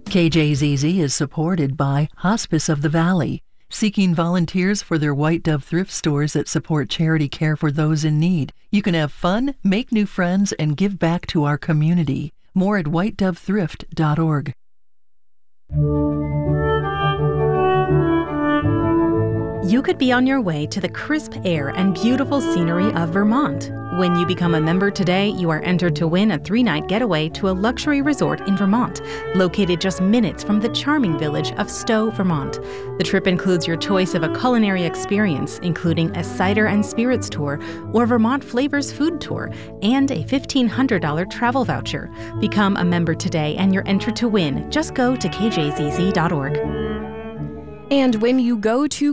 KJZZ is supported by Hospice of the Valley, seeking volunteers for their White Dove thrift stores that support charity care for those in need. You can have fun, make new friends, and give back to our community. More at whitedovethrift.org. You could be on your way to the crisp air and beautiful scenery of Vermont. When you become a member today, you are entered to win a 3-night getaway to a luxury resort in Vermont, located just minutes from the charming village of Stowe, Vermont. The trip includes your choice of a culinary experience, including a cider and spirits tour or Vermont Flavors food tour, and a $1,500 travel voucher. Become a member today and you're entered to win. Just go to kjzz.org. And when you go to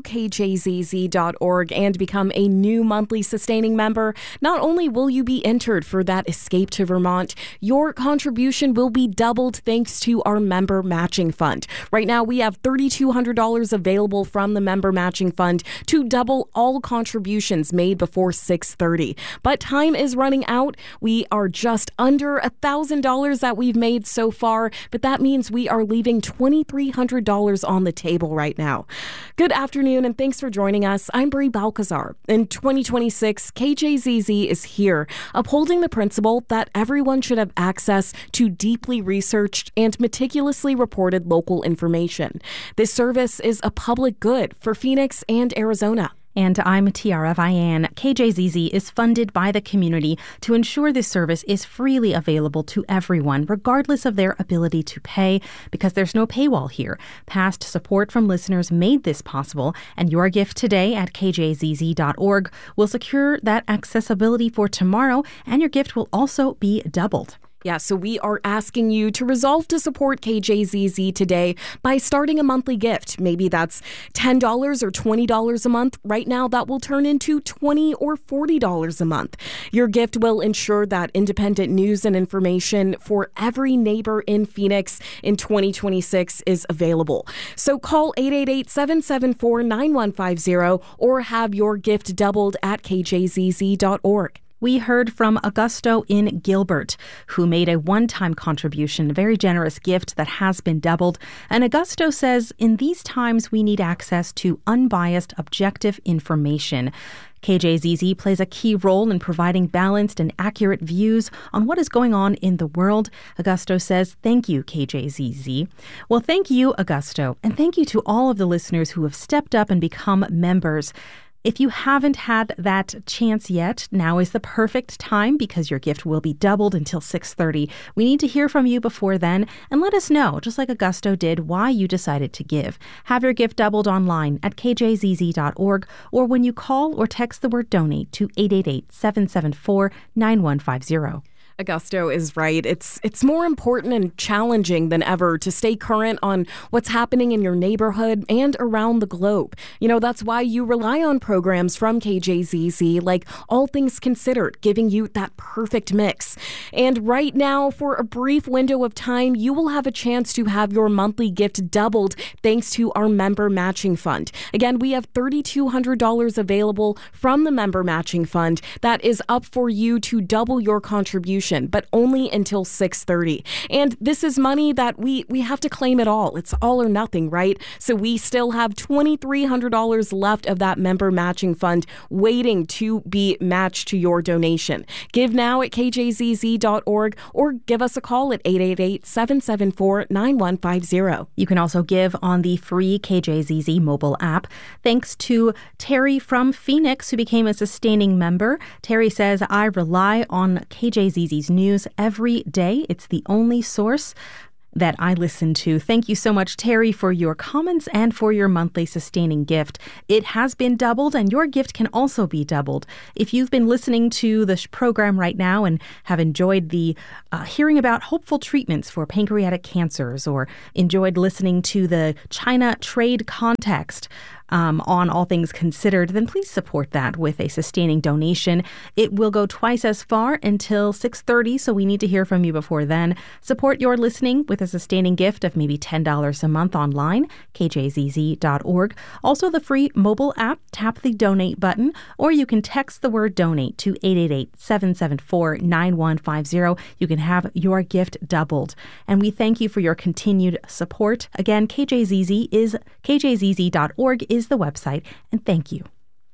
kjzz.org and become a new monthly sustaining member, not only will you be entered for that escape to Vermont, your contribution will be doubled thanks to our member matching fund. Right now, we have $3,200 available from the member matching fund to double all contributions made before 6:30. But time is running out. We are just under $1,000 that we've made so far, but that means we are leaving $2,300 on the table right now. Good afternoon, and thanks for joining us. I'm Brie Balcazar. In 2026, KJZZ is here, upholding the principle that everyone should have access to deeply researched and meticulously reported local information. This service is a public good for Phoenix and Arizona. And I'm Tiara Vian. KJZZ is funded by the community to ensure this service is freely available to everyone, regardless of their ability to pay, because there's no paywall here. Past support from listeners made this possible, and your gift today at kjzz.org will secure that accessibility for tomorrow, and your gift will also be doubled. Yeah, so we are asking you to resolve to support KJZZ today by starting a monthly gift. Maybe that's $10 or $20 a month. Right now, that will turn into $20 or $40 a month. Your gift will ensure that independent news and information for every neighbor in Phoenix in 2026 is available. So call 888-774-9150 or have your gift doubled at kjzz.org. We heard from Augusto in Gilbert, who made a one-time contribution, a very generous gift that has been doubled. And Augusto says, in these times, we need access to unbiased, objective information. KJZZ plays a key role in providing balanced and accurate views on what is going on in the world. Augusto says, thank you, KJZZ. Well, thank you, Augusto, and thank you to all of the listeners who have stepped up and become members. If you haven't had that chance yet, now is the perfect time because your gift will be doubled until 6:30. We need to hear from you before then and let us know, just like Augusto did, why you decided to give. Have your gift doubled online at kjzz.org or when you call or text the word donate to 888-774-9150. Augusto is right. It's more important and challenging than ever to stay current on what's happening in your neighborhood and around the globe. You know, that's why you rely on programs from KJZZ like All Things Considered, giving you that perfect mix. And right now, for a brief window of time, you will have a chance to have your monthly gift doubled thanks to our member matching fund. Again, we have $3,200 available from the member matching fund that is up for you to double your contribution, but only until 6:30. And this is money that we have to claim it all. It's all or nothing, right? So we still have $2,300 left of that member matching fund waiting to be matched to your donation. Give now at kjzz.org or give us a call at 888-774-9150. You can also give on the free KJZZ mobile app. Thanks to Terry from Phoenix, who became a sustaining member. Terry says, I rely on KJZZ's news every day. It's the only source that I listen to. Thank you so much, Terry, for your comments and for your monthly sustaining gift. It has been doubled, and your gift can also be doubled. If you've been listening to this program right now and have enjoyed the hearing about hopeful treatments for pancreatic cancers or enjoyed listening to the China trade context, on All Things Considered, then please support that with a sustaining donation. It will go twice as far until 6:30, so we need to hear from you before then. Support your listening with a sustaining gift of maybe $10 a month online, kjzz.org. Also, the free mobile app, tap the donate button, or you can text the word donate to 888-774-9150. You can have your gift doubled. And we thank you for your continued support. Again, kjzz.org is the website, and thank you.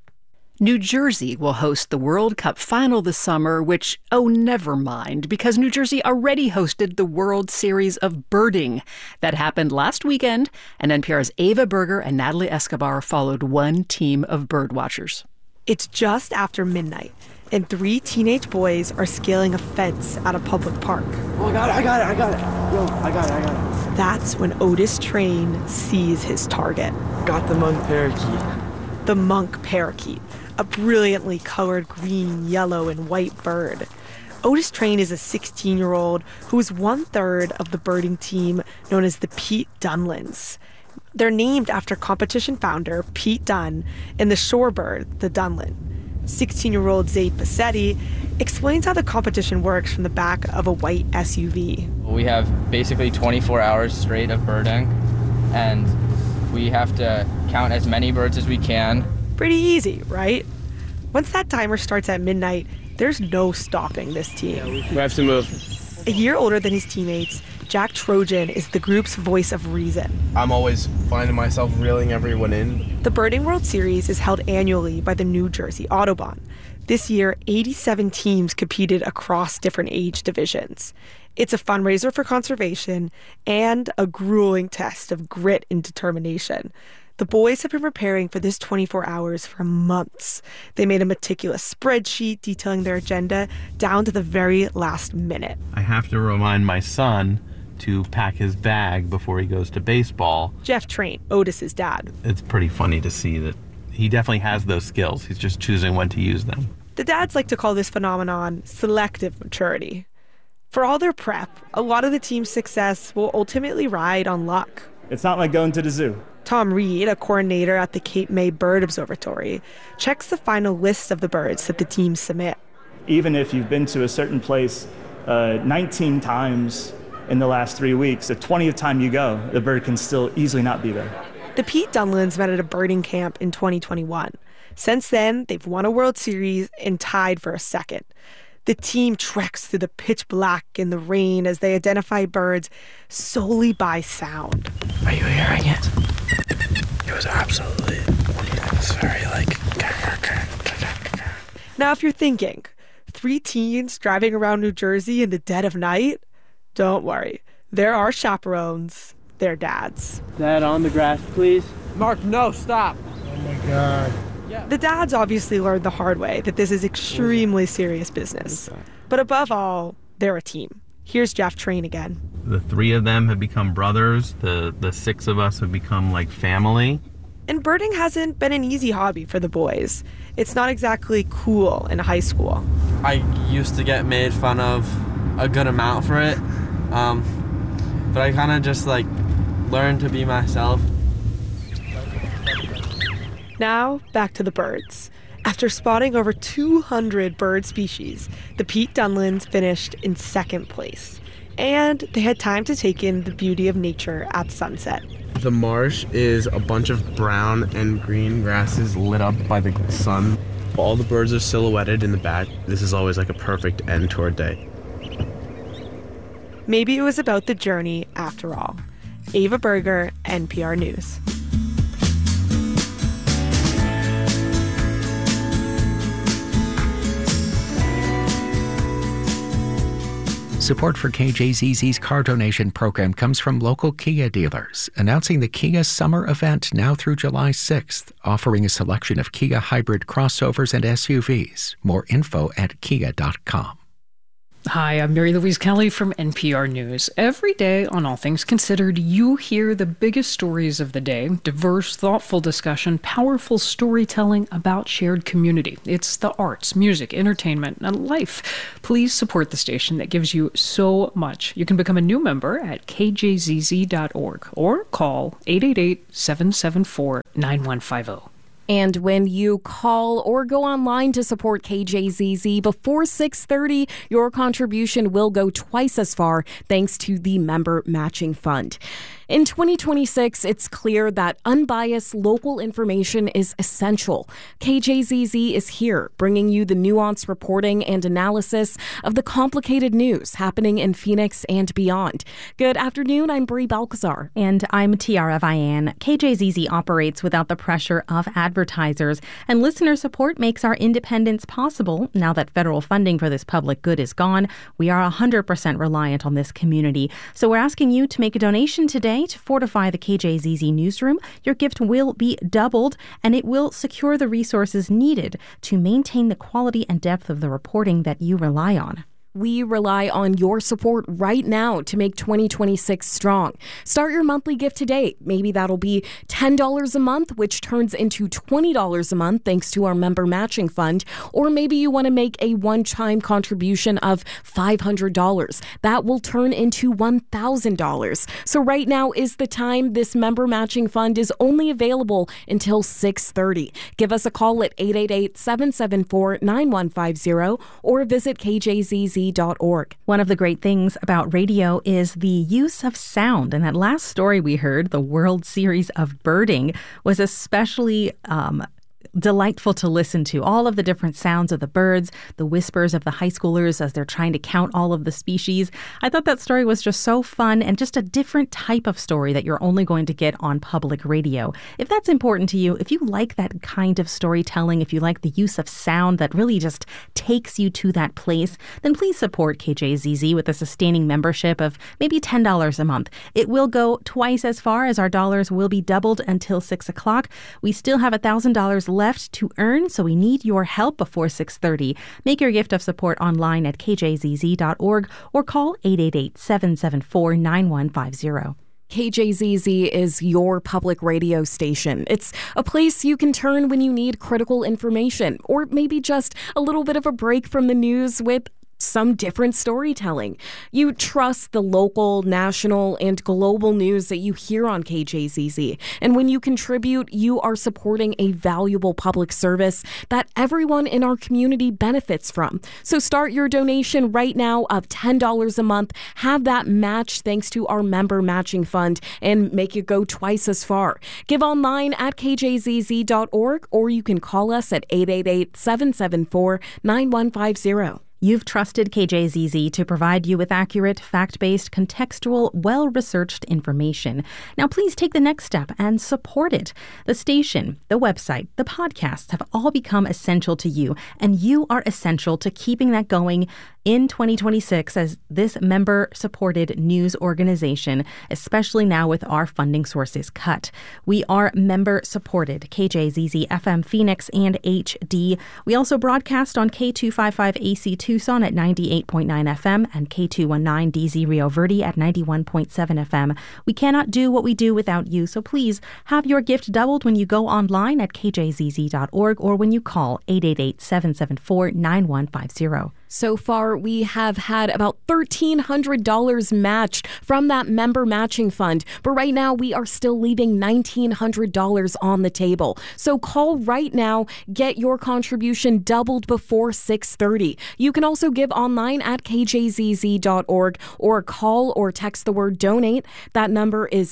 New Jersey will host the World Cup final this summer, which, oh, never mind, because New Jersey already hosted the World Series of Birding. That happened last weekend, and NPR's Ava Berger and Natalie Escobar followed one team of birdwatchers. It's just after midnight, and 3 teenage boys are scaling a fence at a public park. Oh, I got it. Yo, I got it. That's when Otis Train sees his target. Got the monk parakeet. The monk parakeet, a brilliantly colored green, yellow, and white bird. Otis Train is a 16-year-old who is 1/3 of the birding team known as the Pete Dunlins. They're named after competition founder Pete Dunn and the shorebird, the Dunlin. 16-year-old Zaid Bassetti explains how the competition works from the back of a white SUV. We have basically 24 hours straight of birding, and we have to count as many birds as we can. Pretty easy, right? Once that timer starts at midnight, there's no stopping this team. We have to move. A year older than his teammates, Jack Trojan is the group's voice of reason. I'm always finding myself reeling everyone in. The Birding World Series is held annually by the New Jersey Audubon. This year, 87 teams competed across different age divisions. It's a fundraiser for conservation and a grueling test of grit and determination. The boys have been preparing for this 24 hours for months. They made a meticulous spreadsheet detailing their agenda down to the very last minute. I have to remind my son to pack his bag before he goes to baseball. Jeff Train, Otis's dad. It's pretty funny to see that he definitely has those skills. He's just choosing when to use them. The dads like to call this phenomenon selective maturity. For all their prep, a lot of the team's success will ultimately ride on luck. It's not like going to the zoo. Tom Reed, a coordinator at the Cape May Bird Observatory, checks the final list of the birds that the teams submit. Even if you've been to a certain place 19 times in the last 3 weeks, the 20th time you go, the bird can still easily not be there. The Pete Dunlins met at a birding camp in 2021. Since then, they've won a World Series and tied for a second. The team treks through the pitch black in the rain as they identify birds solely by sound. Are you hearing it? It was absolutely, it was very like... Now, if you're thinking, 3 teens driving around New Jersey in the dead of night? Don't worry. There are chaperones. They're dads. Dad, on the grass, please. Mark, no, stop. Oh my God. The dads obviously learned the hard way that this is extremely serious business. But above all, they're a team. Here's Jeff Train again. The 3 of them have become brothers. The 6 of us have become like family. And birding hasn't been an easy hobby for the boys. It's not exactly cool in high school. I used to get made fun of a good amount for it. But I kind of just like learned to be myself. Now, back to the birds. After spotting over 200 bird species, the Pete Dunlins finished in second place. And they had time to take in the beauty of nature at sunset. The marsh is a bunch of brown and green grasses lit up by the sun. All the birds are silhouetted in the back. This is always like a perfect end to our day. Maybe it was about the journey after all. Ava Berger, NPR News. Support for KJZZ's car donation program comes from local Kia dealers, announcing the Kia Summer Event now through July 6th, offering a selection of Kia hybrid crossovers and SUVs. More info at kia.com. Hi, I'm Mary Louise Kelly from NPR News. Every day on All Things Considered, you hear the biggest stories of the day, diverse, thoughtful discussion, powerful storytelling about shared community. It's the arts, music, entertainment, and life. Please support the station that gives you so much. You can become a new member at kjzz.org or call 888-774-9150. And when you call or go online to support KJZZ before 6:30, your contribution will go twice as far thanks to the Member Matching Fund. In 2026, it's clear that unbiased local information is essential. KJZZ is here, bringing you the nuanced reporting and analysis of the complicated news happening in Phoenix and beyond. Good afternoon, I'm Brie Balcazar. And I'm Tiara Vian. KJZZ operates without the pressure of advertisers, and listener support makes our independence possible. Now that federal funding for this public good is gone, we are 100% reliant on this community. So we're asking you to make a donation today to fortify the KJZZ newsroom. Your gift will be doubled, and it will secure the resources needed to maintain the quality and depth of the reporting that you rely on. We rely on your support right now to make 2026 strong. Start your monthly gift today. Maybe that'll be $10 a month, which turns into $20 a month thanks to our Member Matching Fund. Or maybe you want to make a one-time contribution of $500. That will turn into $1,000. So right now is the time. This Member Matching Fund is only available until 6:30. Give us a call at 888-774-9150 or visit KJZZ.org. One of the great things about radio is the use of sound. And that last story we heard, the World Series of Birding, was especially delightful to listen to. All of the different sounds of the birds, the whispers of the high schoolers as they're trying to count all of the species. I thought that story was just so fun and just a different type of story that you're only going to get on public radio. If that's important to you, if you like that kind of storytelling, if you like the use of sound that really just takes you to that place, then please support KJZZ with a sustaining membership of maybe $10 a month. It will go twice as far, as our dollars will be doubled until 6 o'clock. We still have $1,000 left to earn, so we need your help before 6:30. Make your gift of support online at kjzz.org or call 888-774-9150. KJZZ is your public radio station. It's a place you can turn when you need critical information or maybe just a little bit of a break from the news with some different storytelling. You trust the local, national, and global news that you hear on KJZZ. And when you contribute, you are supporting a valuable public service that everyone in our community benefits from. So start your donation right now of $10 a month. Have that match thanks to our Member Matching Fund and make it go twice as far. Give online at kjzz.org or you can call us at 888-774-9150. You've trusted KJZZ to provide you with accurate, fact-based, contextual, well-researched information. Now please take the next step and support it. The station, the website, the podcasts have all become essential to you, and you are essential to keeping that going in 2026 as this member-supported news organization, especially now with our funding sources cut. We are member-supported, KJZZ FM Phoenix and HD. We also broadcast on K255 AC Tucson at 98.9 FM and K219 DZ Rio Verde at 91.7 FM. We cannot do what we do without you, so please have your gift doubled when you go online at kjzz.org or when you call 888-774-9150. So far, we have had about $1,300 matched from that Member Matching Fund. But right now, we are still leaving $1,900 on the table. So call right now. Get your contribution doubled before 6:30. You can also give online at kjzz.org or call or text the word donate. That number is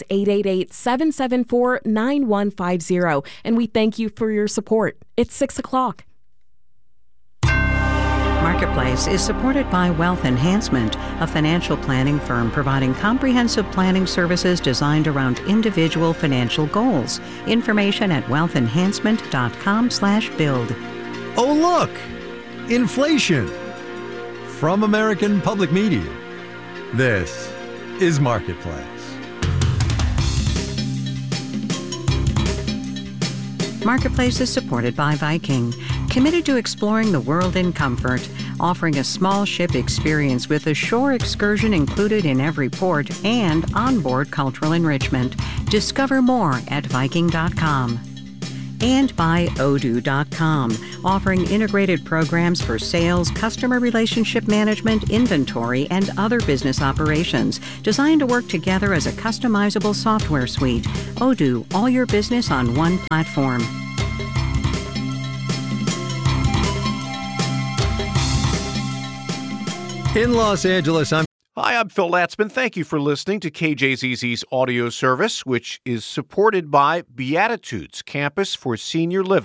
888-774-9150. And we thank you for your support. It's 6 o'clock. Marketplace is supported by Wealth Enhancement, a financial planning firm providing comprehensive planning services designed around individual financial goals. Information at wealthenhancement.com/build. Oh, look! Inflation! From American Public Media. This is Marketplace. Marketplace is supported by Viking, committed to exploring the world in comfort. offering a small ship experience with a shore excursion included in every port and onboard cultural enrichment. Discover more at Viking.com. And by Odoo.com, offering integrated programs for sales, customer relationship management, inventory, and other business operations, designed to work together as a customizable software suite. Odoo, all your business on one platform. In Los Angeles, Hi, I'm Phil Latzman. Thank you for listening to KJZZ's audio service, which is supported by Beatitudes Campus for Senior Living.